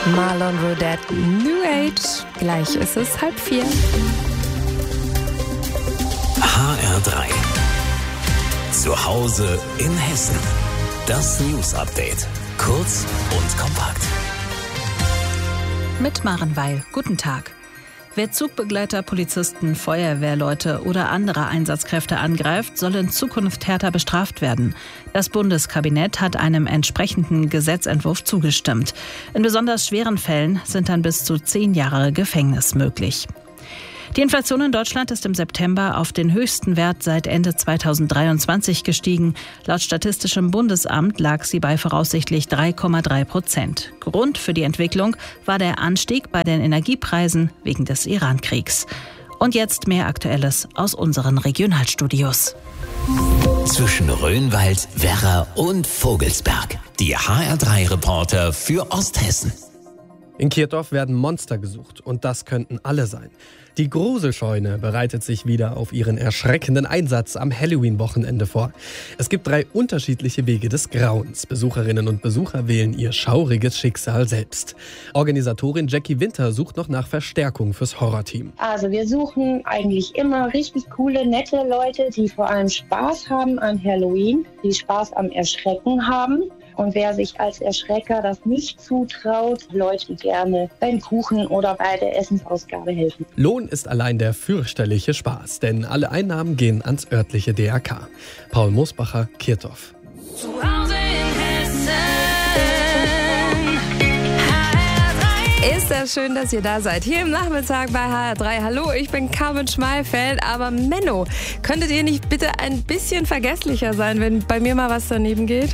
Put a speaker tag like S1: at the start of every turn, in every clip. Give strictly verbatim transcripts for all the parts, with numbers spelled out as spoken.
S1: Marlon Rodet, New Age. Gleich ist es halb vier.
S2: H R drei. Zu Hause in Hessen. Das News Update. Kurz und kompakt.
S3: Mit Maren Weil. Guten Tag. Wer Zugbegleiter, Polizisten, Feuerwehrleute oder andere Einsatzkräfte angreift, soll in Zukunft härter bestraft werden. Das Bundeskabinett hat einem entsprechenden Gesetzentwurf zugestimmt. In besonders schweren Fällen sind dann bis zu zehn Jahre Gefängnis möglich. Die Inflation in Deutschland ist im September auf den höchsten Wert seit Ende zweitausenddreiundzwanzig gestiegen. Laut Statistischem Bundesamt lag sie bei voraussichtlich drei Komma drei Prozent. Grund für die Entwicklung war der Anstieg bei den Energiepreisen wegen des Iran-Kriegs. Und jetzt mehr Aktuelles aus unseren Regionalstudios.
S2: Zwischen Rhönwald, Werra und Vogelsberg. Die H R drei Reporter für Osthessen.
S4: In Kirchdorf werden Monster gesucht und das könnten alle sein. Die Gruselscheune bereitet sich wieder auf ihren erschreckenden Einsatz am Halloween-Wochenende vor. Es gibt drei unterschiedliche Wege des Grauens. Besucherinnen und Besucher wählen ihr schauriges Schicksal selbst. Organisatorin Jackie Winter sucht noch nach Verstärkung fürs Horrorteam.
S5: Also wir suchen eigentlich immer richtig coole, nette Leute, die vor allem Spaß haben an Halloween, die Spaß am Erschrecken haben. Und wer sich als Erschrecker das nicht zutraut, Leute gerne beim Kuchen oder bei der Essensausgabe helfen.
S4: Lohn ist allein der fürchterliche Spaß, denn alle Einnahmen gehen ans örtliche D R K. Paul Mosbacher, Kirchdorf.
S6: Zu Hause in Hessen.
S1: Ist das schön, dass ihr da seid. Hier im Nachmittag bei H R drei. Hallo, ich bin Carmen Schmalfeld. Aber Menno, könntet ihr nicht bitte ein bisschen vergesslicher sein, wenn bei mir mal was daneben geht?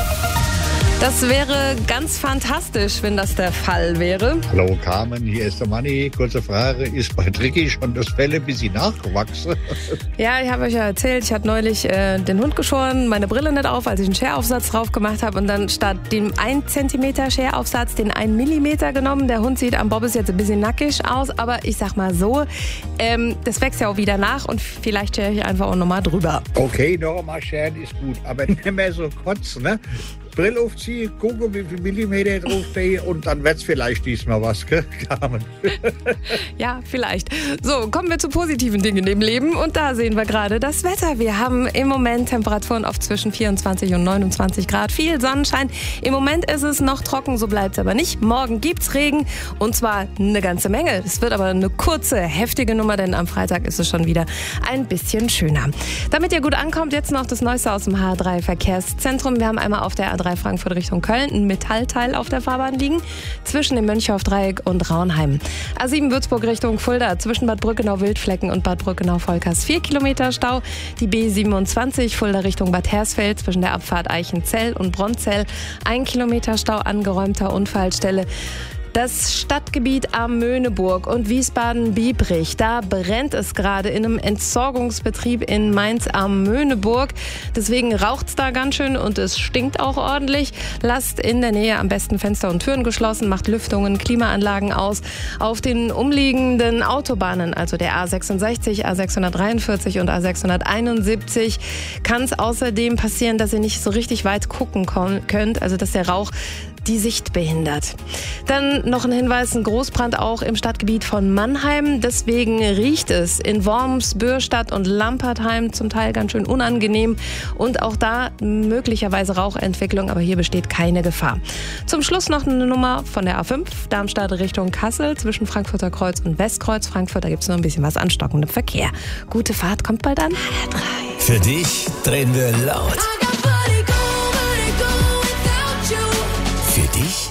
S1: Das wäre ganz fantastisch, wenn das der Fall wäre.
S7: Hallo Carmen, hier ist der Manni. Kurze Frage, ist bei Tricky schon das Fell ein bisschen nachgewachsen?
S1: Ja, ich habe euch ja erzählt, ich hatte neulich äh, den Hund geschoren, meine Brille nicht auf, als ich einen Scheraufsatz drauf gemacht habe und dann statt dem ein Zentimeter Scheraufsatz den ein Millimeter genommen. Der Hund sieht am Bobbes jetzt ein bisschen nackig aus, aber ich sag mal so, ähm, das wächst ja auch wieder nach und vielleicht schere ich einfach auch nochmal drüber.
S7: Okay, noch mal scheren ist gut, aber nicht mehr so kurz, ne? Brille aufziehen, gucken, wie viel Millimeter drauf stehe und dann wird's vielleicht diesmal was, gell, Carmen?
S1: Ja, vielleicht. So, kommen wir zu positiven Dingen im Leben und da sehen wir gerade das Wetter. Wir haben im Moment Temperaturen auf zwischen vierundzwanzig und neunundzwanzig Grad, viel Sonnenschein. Im Moment ist es noch trocken, so bleibt es aber nicht. Morgen gibt's Regen und zwar eine ganze Menge. Es wird aber eine kurze, heftige Nummer, denn am Freitag ist es schon wieder ein bisschen schöner. Damit ihr gut ankommt, jetzt noch das Neueste aus dem H R drei Verkehrszentrum. Wir haben einmal auf der A drei Frankfurt Richtung Köln ein Metallteil auf der Fahrbahn liegen, zwischen dem Mönchhoff-Dreieck und Raunheim. A sieben Würzburg Richtung Fulda, zwischen Bad Brückenau-Wildflecken und Bad Brückenau-Volkers vier Kilometer Stau. Die B siebenundzwanzig Fulda Richtung Bad Hersfeld, zwischen der Abfahrt Eichenzell und Bronzell, ein Kilometer Stau, angeräumter Unfallstelle. Das Stadtgebiet am Möhneburg und Wiesbaden-Biebrich, da brennt es gerade in einem Entsorgungsbetrieb in Mainz am Möhneburg. Deswegen raucht's da ganz schön und es stinkt auch ordentlich. Lasst in der Nähe am besten Fenster und Türen geschlossen, macht Lüftungen, Klimaanlagen aus. Auf den umliegenden Autobahnen, also der A sechsundsechzig, A sechshundertdreiundvierzig und A sechshunderteinundsiebzig, kann es außerdem passieren, dass ihr nicht so richtig weit gucken könnt, also dass der Rauch die Sicht behindert. Dann noch ein Hinweis, ein Großbrand auch im Stadtgebiet von Mannheim. Deswegen riecht es in Worms, Bürstadt und Lampertheim zum Teil ganz schön unangenehm. Und auch da möglicherweise Rauchentwicklung, aber hier besteht keine Gefahr. Zum Schluss noch eine Nummer von der A fünf, Darmstadt Richtung Kassel, zwischen Frankfurter Kreuz und Westkreuz Frankfurt. Da gibt es noch ein bisschen was anstockendem Verkehr. Gute Fahrt, kommt bald an. H R drei.
S2: Für dich drehen wir laut.